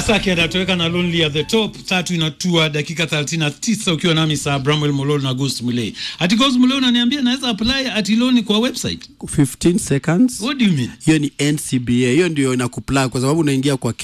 Asake anatoweka na Lonely at the Top. 3 inatua dakika 39 ukiwa nami saa Bramwell Mololo na Ghost Mulei. Ati Ghost Mulei unaniambia naweza apply ati loan kwa website 15 seconds. What do you mean? Hiyo ni NCBA. Hiyo ndio inakupply kwa sababu unaingia kwa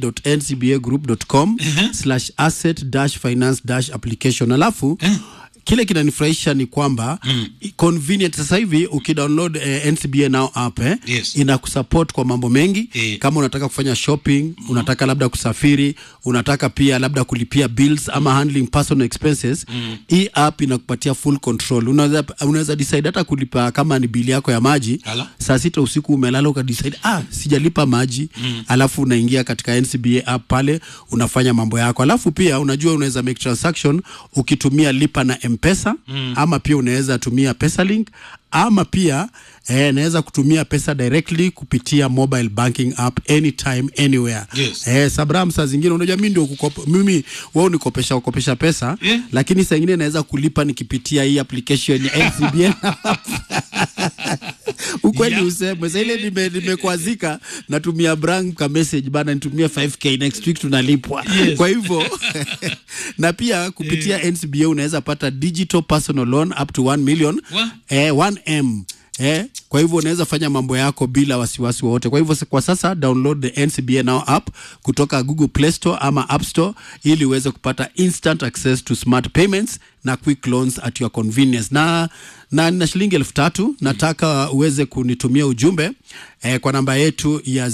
ke.ncbagroup.com/asset-finance-application. Alafu kile kinanifurahisha ni kwamba convenient. Sasa hivi ukidownload NCBA Now app yes, inakusupport kwa mambo mengi. Kama unataka kufanya shopping, unataka labda kusafiri, unataka pia labda kulipia bills ama handling personal expenses, hii app inakupatia full control. Unaweza decide hata kulipa kama ni bili yako ya maji. Saa 6 usiku umelala ukadecide sijalipa maji, alafu unaingia katika NCBA app pale unafanya mambo yako. Alafu pia unajua unaweza make transaction ukitumia lipa na Mpesa, ama pia unaweza tumia PesaLink, ama pia naweza kutumia pesa directly kupitia mobile banking app anytime anywhere. Yes. Sabram, saa zingine unajua mimi wao nikopesha pesa, lakini saa nyingine naweza kulipa nikipitia hii application ya NCBA. Ukweli useme sasa ile nimekwazika, natumia brand ka message bana, nitumia 5k next week tunalipwa. Kwa hivyo na pia kupitia NCBA unaweza pata digital personal loan up to 1 million 1M. Kwa hivyo unaweza fanya mambo yako bila wasiwasi wote. Kwa hivyo kwa sasa download the NCBA Now app kutoka Google Play Store ama App Store ili uweze kupata instant access to smart payments na quick loans at your convenience. Na shilingi 3,000 nataka uweze kunitumia ujumbe kwa namba yetu ya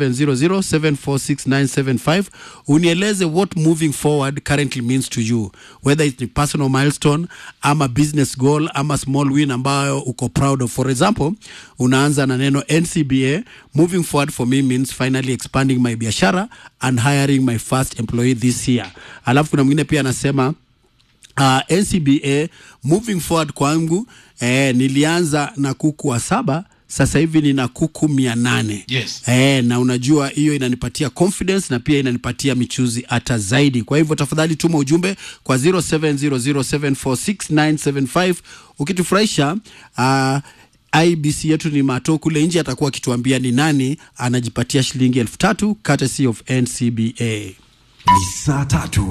0700746975. Unieleze what moving forward currently means to you, whether it's a personal milestone ama business goal ama small win ambayo uko proud of. For example, unaanza na neno NCBA, moving forward for me means finally expanding my biashara and hiring my first employee this year. Alafu kuna mwingine pia anasema NCBA moving forward kwangu, nilianza na kuku wa 7, sasa hivi nina kuku 800. Yes. Na unajua hiyo inanipatia confidence na pia inanipatia michuzi hata zaidi. Kwa hivyo tafadhali tuma ujumbe kwa 0700746975 ukitufurahisha. IBC yetu ni Mato kule nje atakuwa akituambia ni nani anajipatia shilingi 3,000 courtesy of NCBA. Ni saa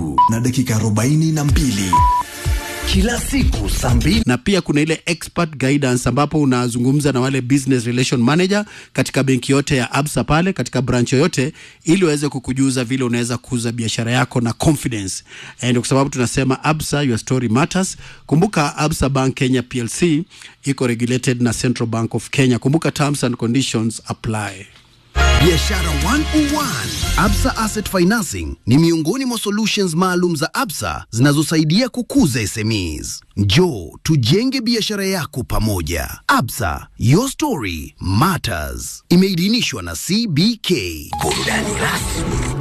3:42 kila siku saa 2. Na pia kuna ile expert guidance ambapo unazungumza na wale business relation manager katika benki yote ya Absa pale katika branch yote, ili waweze kukujuza vile unaweza kuuza biashara yako na confidence. Ndio kwa sababu tunasema Absa, your story matters. Kumbuka Absa Bank Kenya PLC iko regulated na Central Bank of Kenya. Kumbuka terms and conditions apply. Biashara 101. Absa Asset Financing ni miongoni mwa solutions maalum za Absa zinazosaidia kukuza SMEs. Njoo tujenge biashara yako pamoja. Absa, your story matters. Imeidhinishwa na CBK. Burudani rasmi.